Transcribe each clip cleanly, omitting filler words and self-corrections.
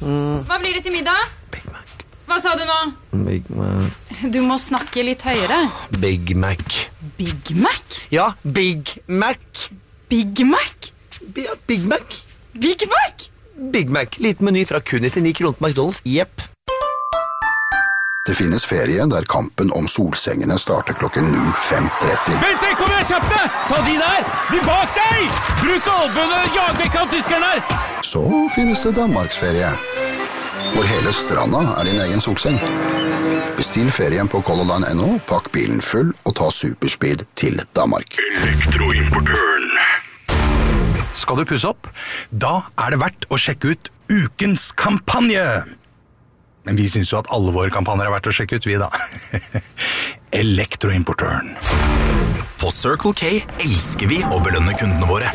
Hva blir det til middag? Big Mac. Hva sa du nå? Big Mac. Du må snakke litt høyere. Big Mac. Big Mac? Ja, Big Mac. Big Mac? Ja, Big Mac. Big Mac? Big Mac. Liten meny fra kun 99 kroner på McDonald's. Jepp. Det finnes ferie der kampen om solsengene starter klokken 05:30. Vent, kom igjen, kjapt deg! Ta de der! De bak deg! Bruk albønene, jag vekk av tyskerne her! Så finnes det Danmarksferie, hvor hele stranda er din egen solseng. Bestill ferien på colorline.no, pakk bilen full og ta superspeed til Danmark. Elektroimportøren. Skal du pusse opp? Da er det verdt å sjekke ut ukens kampanje. Men vi synes jo at alle våre kampanjer er verdt å sjekke ut, vi da. Elektroimportøren. På Circle K elsker vi å belønne kundene våre.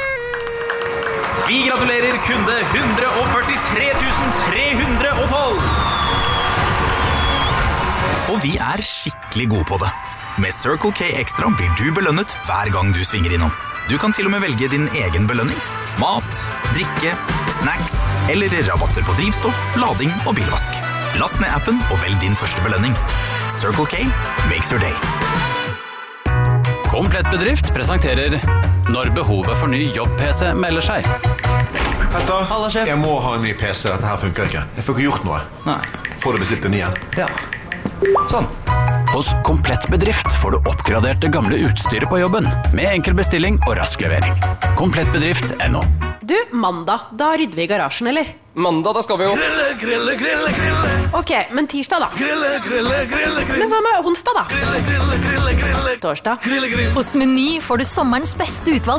Vi gratulerer kunde 143 312. Og vi er skikkelig gode på det. Med Circle K Extra blir du belønnet hver gang du svinger innom. Du kan til og med velge din egen belønning. Mat, drikke, snacks eller rabatter på drivstoff, lading og bilvask. Last ned appen og velg din første belønning. Circle K makes your day. Komplett bedrift presenterer når behovet for ny jobb-PC melder seg. Petter, Halla, sjef. jeg må ha en ny PC. Dette her funker ikke. Jeg får ikke gjort noe. Nei. Får du bestilt en ny en? Ja. Sånn. Hos Komplett bedrift får du oppgradert det gamle utstyret på jobben, med enkel bestilling og rask levering. Komplettbedrift.no. Du, mandag, da rydder vi i garasjen, eller? Mandag, da skal vi jo Grille. Ok, men tirsdag da? Grille. Men hva med onsdag da? Grille. Torsdag? Hos Meny får du sommerens beste utvalg